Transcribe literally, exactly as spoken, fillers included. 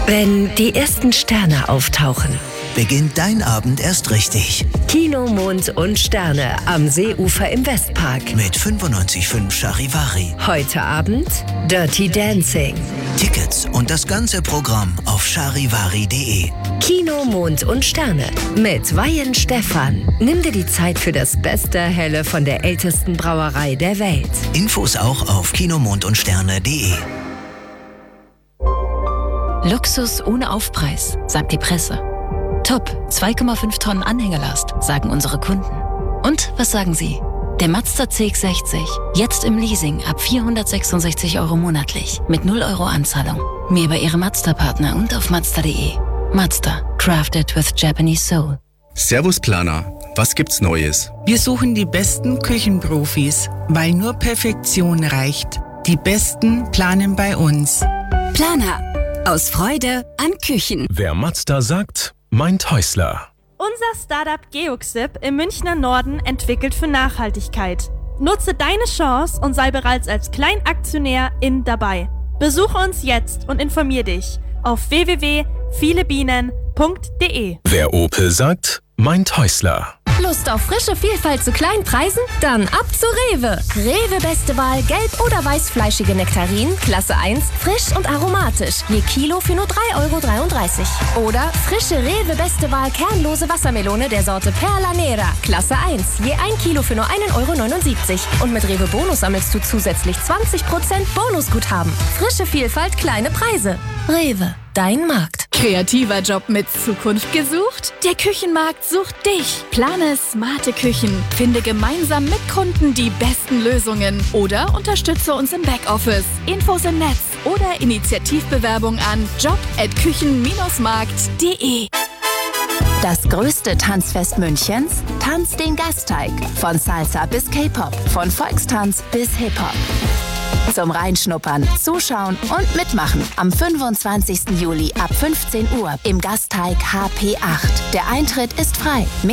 Wenn die ersten Sterne auftauchen, beginnt dein Abend erst richtig. Kino, Mond und Sterne am Seeufer im Westpark. Mit fünfundneunzig Komma fünf Charivari. Heute Abend Dirty Dancing. Tickets und das ganze Programm auf charivari punkt de. Kino, Mond und Sterne mit Weihen Stephan. Nimm dir die Zeit für das beste Helle von der ältesten Brauerei der Welt. Infos auch auf kinomondundsterne punkt de. Luxus ohne Aufpreis, sagt die Presse. Top, zwei Komma fünf Tonnen Anhängerlast, sagen unsere Kunden. Und was sagen Sie? Der Mazda C X sechzig, jetzt im Leasing ab vierhundertsechsundsechzig Euro monatlich, mit null Euro Anzahlung. Mehr bei Ihrem Mazda-Partner und auf mazda punkt de. Mazda, crafted with Japanese soul. Servus Planer, was gibt's Neues? Wir suchen die besten Küchenprofis, weil nur Perfektion reicht. Die Besten planen bei uns. Planer, aus Freude an Küchen. Wer Mazda sagt, meint Häusler. Unser Startup Geoxip im Münchner Norden entwickelt für Nachhaltigkeit. Nutze deine Chance und sei bereits als Kleinaktionär in dabei. Besuche uns jetzt und informier dich auf w w w punkt viele bienen punkt de. Wer Opel sagt, meint Häusler. Lust auf frische Vielfalt zu kleinen Preisen? Dann ab zu Rewe. Rewe beste Wahl gelb- oder weißfleischige Nektarinen, Klasse eins, frisch und aromatisch. Je Kilo für nur drei Euro dreiunddreißig. Oder frische Rewe beste Wahl kernlose Wassermelone der Sorte Perla Nera, Klasse eins. Je ein Kilo für nur ein Euro neunundsiebzig. Und mit Rewe Bonus sammelst du zusätzlich zwanzig Prozent Bonusguthaben. Frische Vielfalt, kleine Preise. Rewe, dein Markt. Kreativer Job mit Zukunft gesucht? Der Küchenmarkt sucht dich. Plane smarte Küchen. Finde gemeinsam mit Kunden die besten Lösungen. Oder unterstütze uns im Backoffice. Infos im Netz oder Initiativbewerbung an job at küchen Bindestrich markt punkt de. Das größte Tanzfest Münchens? Tanz den Gasteig. Von Salsa bis K-Pop, von Volkstanz bis Hip-Hop. Zum Reinschnuppern, Zuschauen und Mitmachen am fünfundzwanzigsten Juli ab fünfzehn Uhr im Gasteig H P acht. Der Eintritt ist frei.